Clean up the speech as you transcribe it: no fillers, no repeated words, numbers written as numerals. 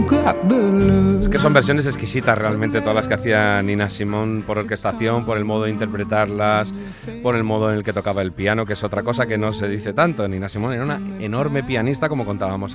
Es que son versiones exquisitas realmente todas las que hacía Nina Simone, por orquestación, por el modo de interpretarlas, por el modo en el que tocaba el piano, que es otra cosa que no se dice tanto. Nina Simone era una enorme pianista, como contábamos